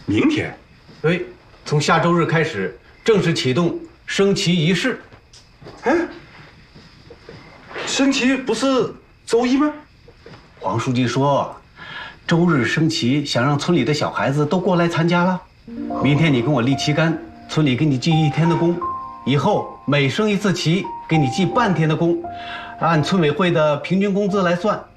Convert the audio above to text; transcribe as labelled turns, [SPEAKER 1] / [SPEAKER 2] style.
[SPEAKER 1] 明天？
[SPEAKER 2] 对，从下周日开始正式启动升旗仪式。
[SPEAKER 1] 哎，升旗不是周一吗？
[SPEAKER 2] 黄书记说，周日升旗，想让村里的小孩子都过来参加了。明天你跟我立旗杆，村里给你记1天的工，以后每升一次旗，给你记半天的工，按村委会的平均工资来算。